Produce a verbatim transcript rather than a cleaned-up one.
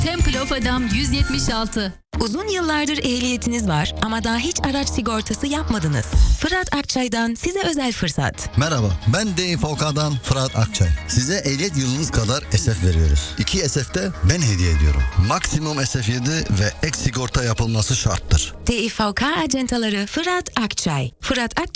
Temple of Adam yüz yetmiş altı. Uzun yıllardır ehliyetiniz var ama daha hiç araç sigortası yapmadınız. Fırat Akçay'dan size özel fırsat. Merhaba, ben D İ V K'dan Fırat Akçay. Size ehliyet yılınız kadar S F veriyoruz. İki S F'te ben hediye ediyorum. Maksimum S F yedi ve ek sigorta yapılması şarttır. D İ V K acentaları Fırat Akçay. Fırat Akçay